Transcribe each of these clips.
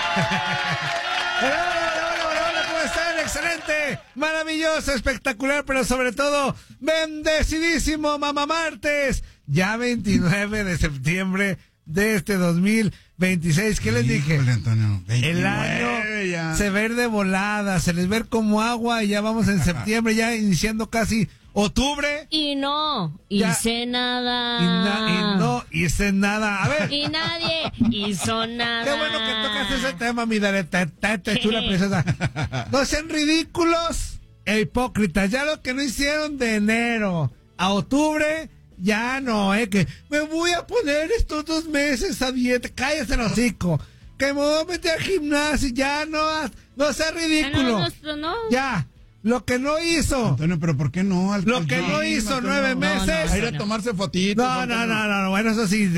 Hola, ¿cómo están? Excelente, maravilloso, espectacular, pero sobre todo, bendecidísimo Mamá Martes. Ya 29 de septiembre de este 2026. ¿Qué les dije? Antonio, 29, el año ya se ve de volada, se les ve como agua y ya vamos en septiembre, ya iniciando casi octubre. Y no hice nada. Y no hice nada. A ver. Y nadie hizo nada. Qué bueno que tocas ese tema, mi Dareta, chula princesa. No sean ridículos e hipócritas. Ya lo que no hicieron de enero a octubre, ya no, que me voy a poner estos 2 meses a dieta. Cállate el hocico. Que me voy a meter al gimnasio. Ya no sea ridículo. No. Ya. Lo que no hizo. Antonio, pero ¿por qué no? Lo que no hizo Antonio, 9 meses. A ir a tomarse fotitos. No, bueno, eso sí.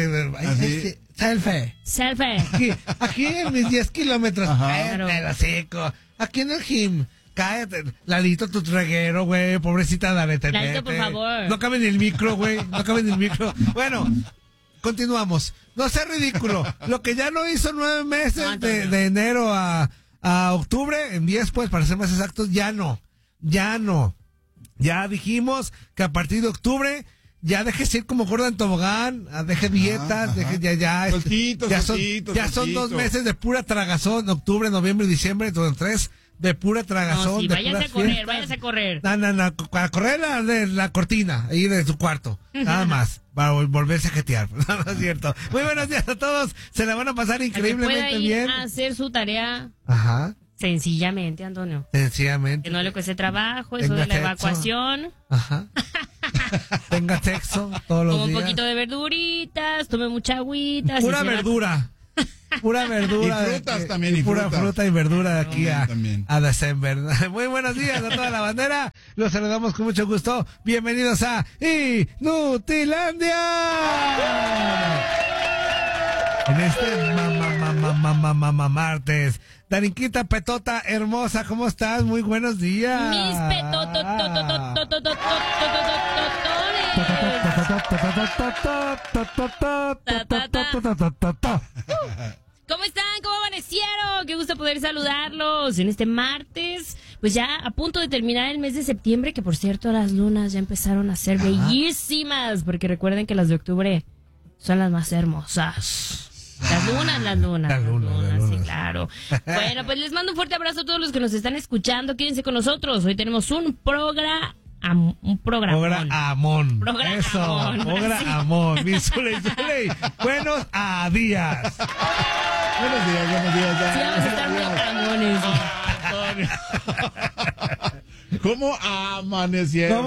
Selfie. Aquí en mis 10 kilómetros. Cállate el hocico. Aquí en el gym. Cállate. Ladito tu traguero, güey. Pobrecita Dareta. Ladito, por favor. No cabe en el micro, güey. No cabe en el micro. Bueno, continuamos. No sea ridículo. Lo que ya no hizo 9 meses de enero a octubre, en 10 pues, para ser más exactos, ya no. Ya dijimos que a partir de octubre ya deje ir como gorda en tobogán, deje dietas, deje ya son 2 meses de pura tragazón, octubre, noviembre y diciembre, entonces 3 de pura tragazón. No, sí, de váyase a correr. No, para correr la cortina, ahí de su cuarto, nada más, para volverse a jetear, no es cierto. Muy buenos días a todos, se la van a pasar increíblemente bien. A hacer su tarea. Ajá. Sencillamente, Antonio. Sencillamente. Que no le cueste trabajo, eso de la evacuación. Ajá. Tenga sexo todos los días. Un poquito de verduritas, tome mucha agüita. Pura verdura. Pura verdura. Y frutas también. Y pura fruta y verdura de aquí a December. Muy buenos días a toda la bandera. Los saludamos con mucho gusto. Bienvenidos a Inutilandia. En este martes. Darinquita Petota hermosa, ¿cómo estás? Muy buenos días. Mis ¿Cómo están? ¿Cómo amanecieron? Qué gusto poder saludarlos en este martes. Pues ya a punto de terminar el mes de septiembre, que por cierto las lunas ya empezaron a ser bellísimas, porque recuerden que las de octubre son las más hermosas. Las lunas, sí, claro. Bueno, pues les mando un fuerte abrazo a todos los que nos están escuchando. Quédense con nosotros. Hoy tenemos un programa. Programón. Eso, programón. Mi Zuley. Buenos días. Buenos días. Sí, vamos a estar muy amones. ¿Cómo amanecieron?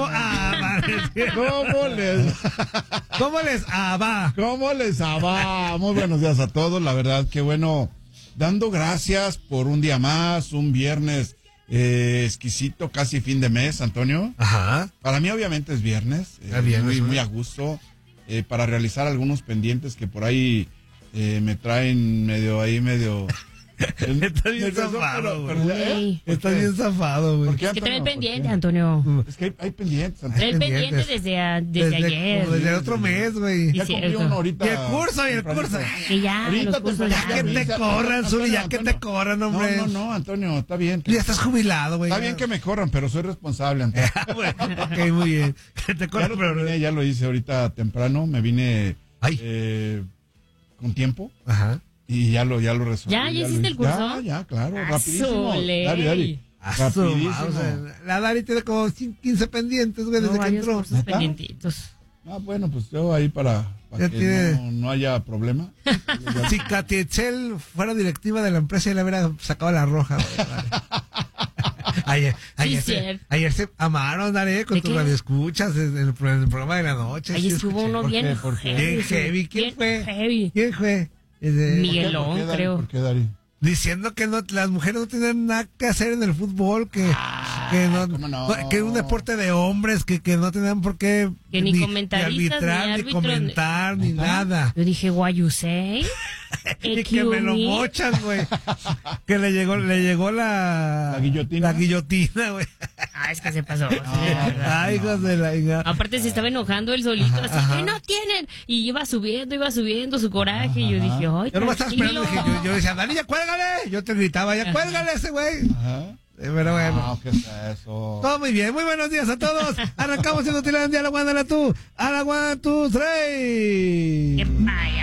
¿Cómo les va? Muy buenos días a todos, la verdad que bueno, dando gracias por un día más, un viernes exquisito, casi fin de mes, Antonio. Ajá. Para mí obviamente es viernes, muy a gusto, para realizar algunos pendientes que por ahí me traen medio Estás bien zafado, güey. Estás bien zafado, güey. Es que trae el pendiente, Antonio. Es que hay pendientes, Antonio. Trae el pendiente desde ayer. Desde otro mes, güey. Ya cumplí uno ahorita. Y el curso. Que ya, Ahorita los cursos Ya que te corran, Zuli, ya que te corran, hombre. No, Antonio, está bien. Ya estás jubilado, güey. Está bien que me corran, pero soy responsable, Antonio. Ok, muy bien. Que te corran, pero... Ya lo hice ahorita temprano, me vine con tiempo. Ajá. Y ya lo resolví. ¿Ya hiciste el curso? Ya, claro, rapidísimo. Dale. Rapidísimo. La Dari tiene como 15 pendientes, güey, desde que entró. Pendientitos. Bueno, pues yo ahí para que no haya problema. Si Katy Echel fuera directiva de la empresa, ya le hubiera sacado la roja, güey. Ayer se amaron, Dari, con tus radioescuchas en el programa de la noche. Ahí estuvo uno bien heavy. ¿Quién fue? Miguelón, creo. ¿Por qué, Dari? Diciendo que las mujeres no tienen nada que hacer en el fútbol, que es un deporte de hombres, que no tenían por qué ni comentaristas, arbitrar, ni comentar, ni nada. Yo dije, what you say? Y que me lo mochan, güey. Que le llegó la guillotina. La guillotina, güey. Ah, es que se pasó. Sí, Ay, hijos de la hija. Aparte se estaba enojando él solito, así que no tienen. Y iba subiendo su coraje. Y yo dije, ay, Yo no me estaba esperando, dije, yo decía, Dani, ya cuélgale. Yo te gritaba, ya cuélgale ese güey. Ajá. Pero bueno. ¿Qué es eso? Todo muy bien, muy buenos días a todos. Arrancamos en Utilandia a la 1, a la 2, a la 1, 2, 3. qué